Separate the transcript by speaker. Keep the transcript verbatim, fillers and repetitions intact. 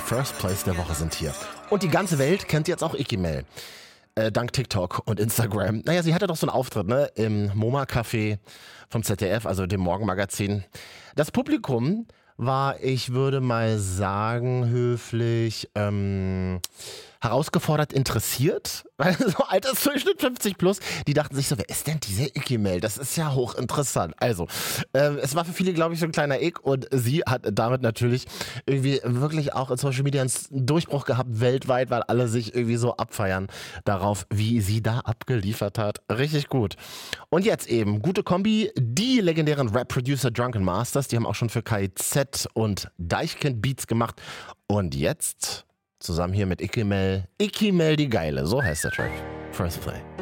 Speaker 1: First Place der Woche sind hier. Und die ganze Welt kennt jetzt auch Icky Mel. Äh, dank TikTok und Instagram. Naja, sie hatte doch so einen Auftritt, ne? Im MoMA-Café vom Z D F, also dem Morgenmagazin. Das Publikum war, ich würde mal sagen, höflich, ähm, herausgefordert interessiert, weil so Altersdurchschnitt fünfzig plus, die dachten sich so, wer ist denn diese Icky Mel? Das ist ja hochinteressant. Also, äh, es war für viele, glaube ich, so ein kleiner Ick und sie hat damit natürlich irgendwie wirklich auch in Social Media einen Durchbruch gehabt weltweit, weil alle sich irgendwie so abfeiern darauf, wie sie da abgeliefert hat. Richtig gut. Und jetzt eben, gute Kombi, die legendären Rap-Producer Drunken Masters, die haben auch schon für K I Z und Deichkind Beats gemacht. Und jetzt zusammen hier mit Icky Mel, Icky Mel die Geile, so heißt der Track. First Play.